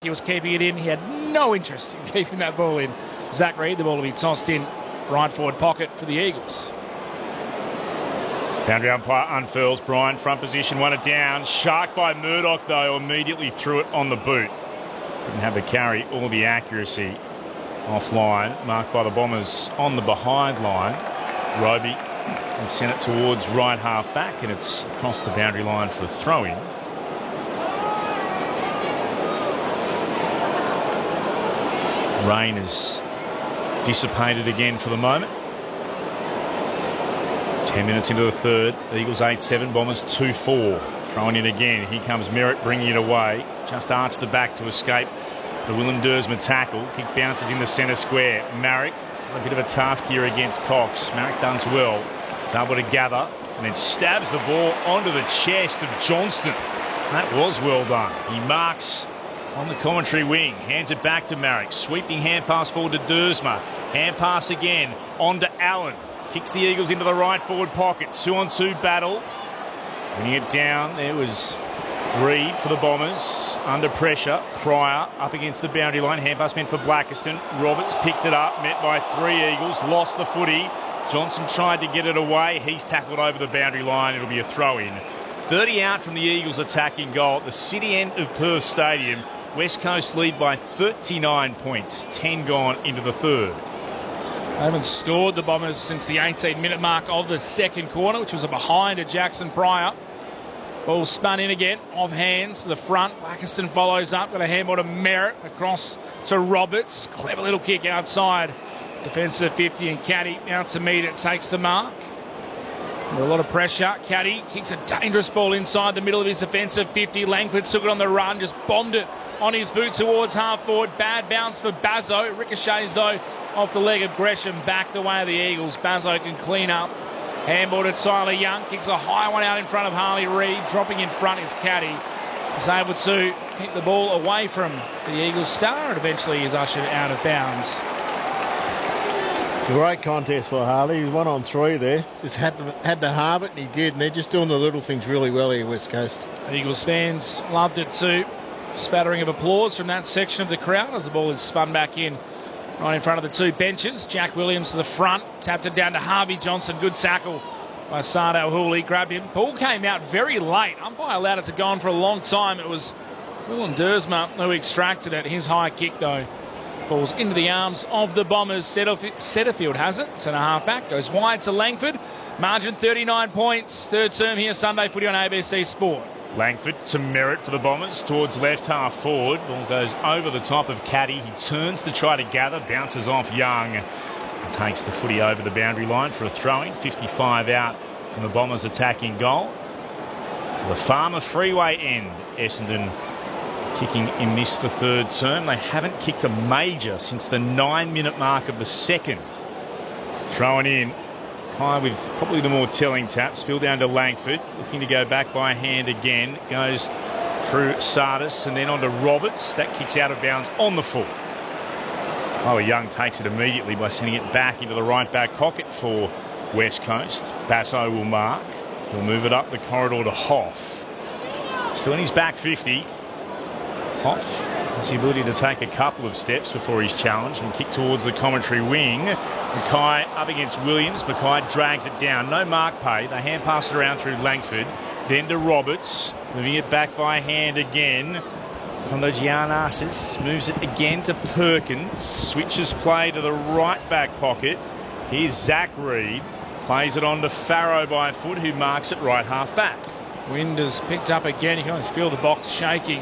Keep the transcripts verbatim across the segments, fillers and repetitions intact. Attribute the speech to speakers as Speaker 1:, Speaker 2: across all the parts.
Speaker 1: He was keeping it in. He had no interest in keeping that ball in. Zach Reid, the ball will be tossed in right forward pocket for the Eagles.
Speaker 2: Boundary umpire unfurls. Bryant front position, one it down. Shark by Murdoch, though, immediately threw it on the boot. Didn't have the carry or the accuracy. Offline, marked by the Bombers on the behind line. Roby and sent it towards right half back, and it's across the boundary line for a throw-in. Rain is dissipated again for the moment. Ten minutes into the third. Eagles eight seven, Bombers two four. Throwing in again. Here comes Merritt bringing it away. Just arched the back to escape the Willem Dersma tackle. Kick bounces in the centre square. Marrick has got a bit of a task here against Cox. Marrick does well. He's able to gather and then stabs the ball onto the chest of Johnston. That was well done. He marks on the commentary wing. Hands it back to Marrick. Sweeping hand pass forward to Dersma. Hand pass again on to Allen. Kicks the Eagles into the right forward pocket. Two on two battle. Winning it down, there was Reid for the Bombers. Under pressure. Pryor up against the boundary line. Hand pass meant for Blackiston. Roberts picked it up. Met by three Eagles. Lost the footy. Johnson tried to get it away. He's tackled over the boundary line. It'll be a throw-in. thirty out from the Eagles attacking goal at the city end of Perth Stadium. West Coast lead by thirty-nine points. ten gone into the third.
Speaker 1: They haven't scored, the Bombers, since the eighteen minute mark of the second quarter, which was a behind to Jackson Pryor. Ball spun in again, off hands to the front. Blackiston follows up, got a handball to Merritt, across to Roberts. Clever little kick outside. Defensive fifty, and Caddy out to meet it, takes the mark. Under a lot of pressure. Caddy kicks a dangerous ball inside the middle of his defensive fifty. Langford took it on the run, just bombed it on his boot towards half forward. Bad bounce for Bazzo. Ricochets, though, off the leg of Gresham, back the way of the Eagles. Bazzo can clean up. Handball to Tyler Young. Kicks a high one out in front of Harley Reid. Dropping in front is Caddy. He's able to keep the ball away from the Eagles star, and eventually is ushered out of bounds.
Speaker 3: Great contest for Harley. He was one on three there. Just had to, had to halve it, and he did. And they're just doing the little things really well here, West Coast.
Speaker 1: Eagles fans loved it too. Spattering of applause from that section of the crowd as the ball is spun back in right in front of the two benches. Jack Williams to the front. Tapped it down to Harvey Johnson. Good tackle by Sardo Hooley. Grabbed him. Ball came out very late. Umpire allowed it to go on for a long time. It was Willem Dersma who extracted it. His high kick, though, falls into the arms of the Bombers. Setterfield has it. Centre half back. Goes wide to Langford. Margin thirty-nine points. Third term here Sunday footy on A B C Sport.
Speaker 2: Langford to Merritt for the Bombers towards left half forward. Ball goes over the top of Caddy. He turns to try to gather. Bounces off Young. And takes the footy over the boundary line for a throw-in. fifty-five out from the Bombers attacking goal. To the Farmer Freeway end. Essendon kicking in this the third term. They haven't kicked a major since the nine minute mark of the second. Thrown in. High with probably the more telling tap. Spill down to Langford. Looking to go back by hand again. Goes through Sardis and then on to Roberts. That kicks out of bounds on the full. Oh, Young takes it immediately by sending it back into the right back pocket for West Coast. Basso will mark. He'll move it up the corridor to Hoff. Still in his back fifty. Hoff has the ability to take a couple of steps before he's challenged and kick towards the commentary wing. Mackay up against Williams. Mackay drags it down. No mark pay. They hand pass it around through Langford. Then to Roberts. Moving it back by hand again. Kondo Giannakis moves it again to Perkins. Switches play to the right back pocket. Here's Zach Reid. Plays it on to Farrow by foot, who marks it right half back.
Speaker 1: Wind has picked up again. You can almost feel the box shaking.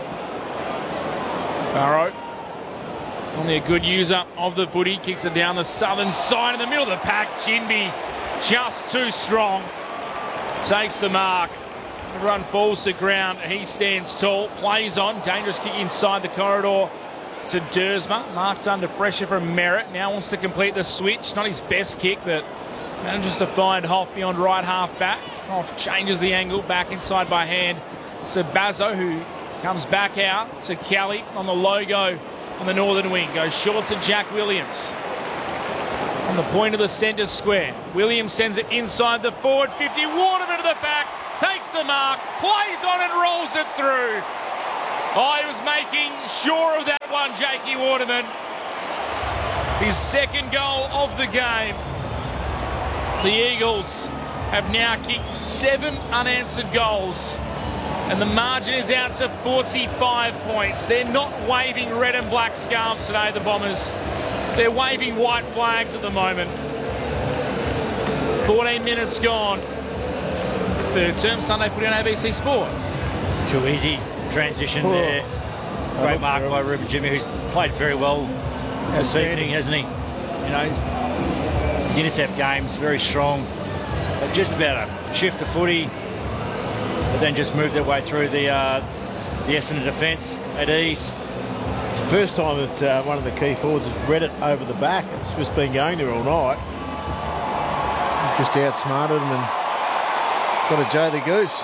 Speaker 1: Farrow, only a good user of the footy, kicks it down the southern side in the middle of the pack. Jinby just too strong. Takes the mark. The run falls to ground. He stands tall, plays on. Dangerous kick inside the corridor to Dersma. Marked under pressure from Merritt. Now wants to complete the switch. Not his best kick, but manages to find Hoff beyond right half back. Hoff changes the angle back inside by hand. It's a Bazzo who comes back out to Kelly on the logo on the northern wing. Goes short to Jack Williams. On the point of the centre square. Williams sends it inside the forward fifty. Waterman to the back. Takes the mark. Plays on and rolls it through. Oh, he was making sure of that one, Jakey Waterman. His second goal of the game. The Eagles have now kicked seven unanswered goals, and the margin is out to forty-five points. They're not waving red and black scarves today, the Bombers. They're waving white flags at the moment. fourteen minutes gone. Third term, Sunday footy on A B C Sport.
Speaker 4: Too easy transition
Speaker 3: Oh.
Speaker 4: there. Great mark by Ruben Jimmy, who's played very well this evening, hasn't he? You know, his his intercept game's very strong. But just about a shift of footy, but then just moved their way through the uh, the Essendon defence at ease.
Speaker 3: First time that uh, one of the key forwards has read it over the back. It's just been going there all night. Just outsmarted him and got a Joe the Goose.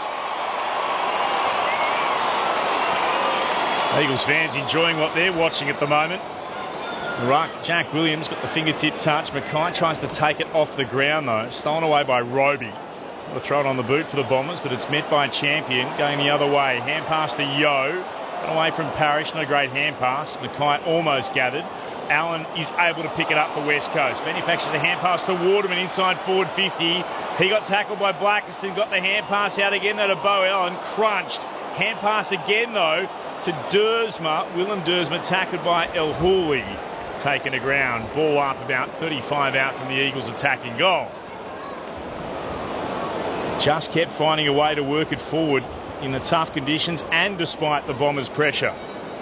Speaker 2: Eagles fans enjoying what they're watching at the moment. Ruck, Jack Williams got the fingertip touch. Mackay tries to take it off the ground though. Stolen away by Roby. Sort of throw it on the boot for the Bombers, but it's met by Champion going the other way. Hand pass to Yo. Got away from Parrish. Not a great hand pass. Mackay almost gathered. Allen is able to pick it up for West Coast. Manufactures a hand pass to Waterman inside forward fifty. He got tackled by Blackiston. Got the hand pass out again though to Bo Allen. Crunched. Hand pass again though to Dersma. Willem Dersma tackled by El Houli. Taken to ground. Ball up about thirty-five out from the Eagles attacking goal. Just kept finding a way to work it forward in the tough conditions and despite the Bombers' pressure.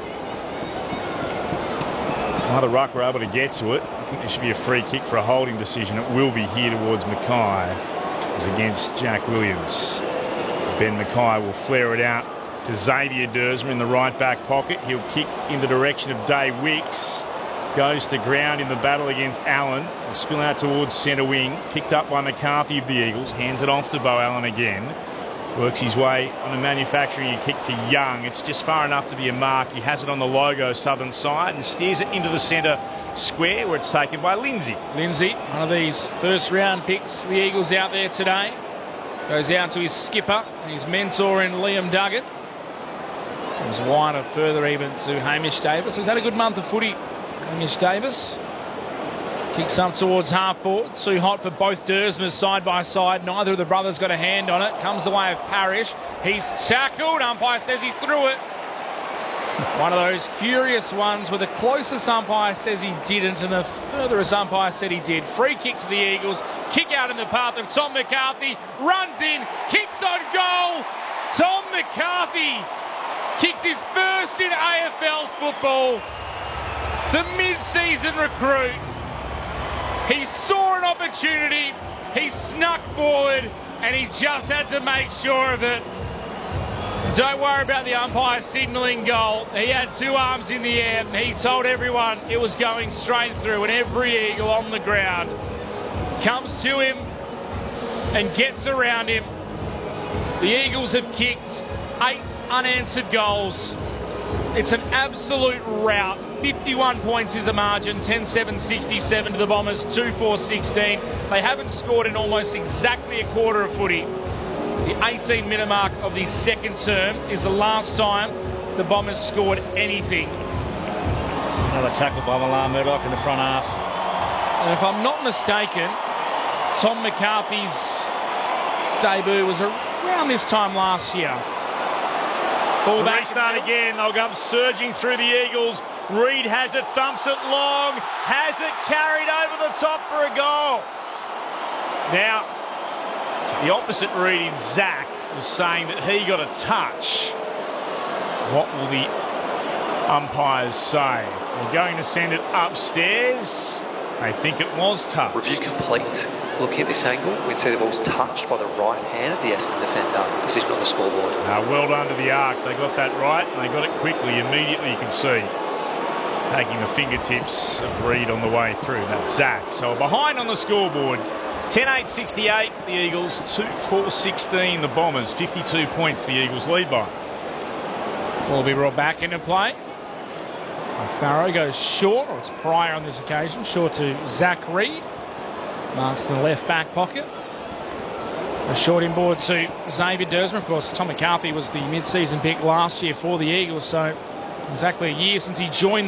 Speaker 2: Another ruck were able to get to it. I think there should be a free kick for a holding decision. It will be here towards Mackay. As against Jack Williams. Ben Mackay will flare it out to Xavier Dersma in the right back pocket. He'll kick in the direction of Day Wicks. Goes to ground in the battle against Allen. Will spill out towards centre wing. Picked up by McCarthy of the Eagles. Hands it off to Bo Allen again. Works his way on a manufacturing kick to Young. It's just far enough to be a mark. He has it on the logo southern side and steers it into the centre square where it's taken by Lindsay.
Speaker 1: Lindsay, one of these first round picks for the Eagles out there today. Goes out to his skipper, his mentor in Liam Duggett. Comes wider further even to Hamish Davis, who's had a good month of footy. Hamish Davis kicks up towards half forward. Too hot for both Dersmas side by side. Neither of the brothers got a hand on it. Comes the way of Parrish. He's tackled. Umpire says he threw it. One of those curious ones where the closest umpire says he didn't and the furthest umpire said he did. Free kick to the Eagles. Kick out in the path of Tom McCarthy. Runs in. Kicks on goal. Tom McCarthy kicks his first in A F L football. The mid-season recruit. He saw an opportunity. He snuck forward and he just had to make sure of it. Don't worry about the umpire signalling goal. He had two arms in the air. He told everyone it was going straight through, and every Eagle on the ground comes to him and gets around him. The Eagles have kicked eight unanswered goals. It's an absolute rout. fifty-one points is the margin, ten seven sixty-seven to the Bombers, two four sixteen. They haven't scored in almost exactly a quarter of footy. The eighteen minute mark of the second term is the last time the Bombers scored anything.
Speaker 4: Another tackle by Milan Murdoch in the front half.
Speaker 1: And if I'm not mistaken, Tom McCarthy's debut was around this time last year. Ball back.
Speaker 2: Restart again. They'll come surging through the Eagles. Reid has it, thumps it long, has it carried over the top for a goal. Now, the opposite read in Zach was saying that he got a touch. What will the umpires say? They're going to send it upstairs. They think it was touched.
Speaker 5: Review complete. Looking at this angle, we can see the ball's touched by the right hand of the Essendon defender. Decision on the scoreboard.
Speaker 2: Uh, well done to the Arc. They got that right and they got it quickly. Immediately you can see. Taking the fingertips of Reid on the way through. That's Zach. So behind on the scoreboard. ten eight sixty-eight, the Eagles. two four sixteen, the Bombers. fifty-two points the Eagles lead by.
Speaker 1: Will be brought back into play. Farrow goes short, or it's Pryor on this occasion. Short to Zach Reid. Marks in the left back pocket. A short inboard to Xavier Dersma. Of course, Tom McCarthy was the mid-season pick last year for the Eagles, so exactly a year since he joined